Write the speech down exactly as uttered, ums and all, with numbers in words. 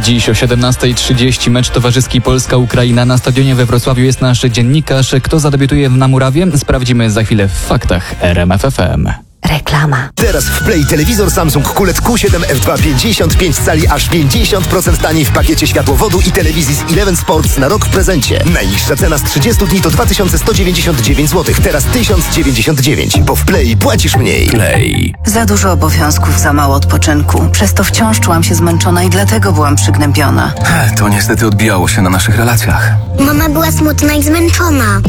Dziś o siedemnasta trzydzieści mecz towarzyski Polska-Ukraina. Na stadionie we Wrocławiu jest nasz dziennikarz. Kto zadebiutuje na murawie? Sprawdzimy za chwilę w faktach R M F F M. Reklama. Teraz w Play telewizor Samsung Q L E D Q siedem F dwa pięćdziesiąt pięć cali aż pięćdziesiąt procent taniej w pakiecie światłowodu i telewizji z Eleven Sports na rok w prezencie. Najniższa cena z trzydziestu dni to dwa tysiące sto dziewięćdziesiąt dziewięć złotych, teraz tysiąc dziewięćdziesiąt dziewięć, bo w Play płacisz mniej. Play. Za dużo obowiązków, za mało odpoczynku. Przez to wciąż czułam się zmęczona i dlatego byłam przygnębiona. To niestety odbijało się na naszych relacjach. Mama była smutna i zmęczona.